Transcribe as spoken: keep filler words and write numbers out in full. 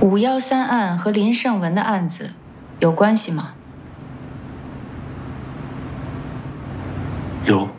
五幺三案和林胜文的案子有关系吗？ 有。